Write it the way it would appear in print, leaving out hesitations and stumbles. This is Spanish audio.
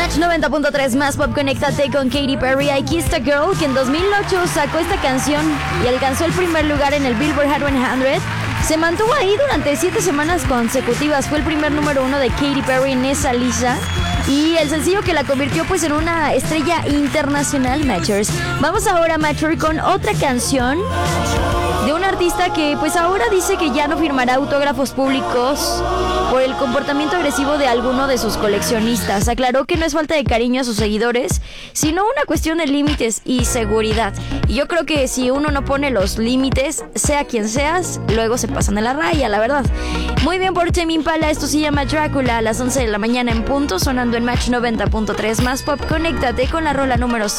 Match 90.3 más pop, conéctate con Katy Perry. I Kissed a Girl, que en 2008 sacó esta canción y alcanzó el primer lugar en el Billboard Hot 100. Se mantuvo ahí durante 7 semanas consecutivas. Fue el primer número 1 de Katy Perry en esa lista y el sencillo que la convirtió pues en una estrella internacional, Matchers. Vamos ahora, Matcher, con otra canción de un artista que pues ahora dice que ya no firmará autógrafos públicos por el comportamiento agresivo de alguno de sus coleccionistas. Aclaró que no es falta de cariño a sus seguidores, sino una cuestión de límites y seguridad. Y yo creo que si uno no pone los límites, sea quien seas, luego se pasan de la raya, la verdad. Muy bien por Tame Impala, esto se llama Drácula, a las 11 de la mañana en punto, sonando en Match 90.3 más pop. Conéctate con la rola número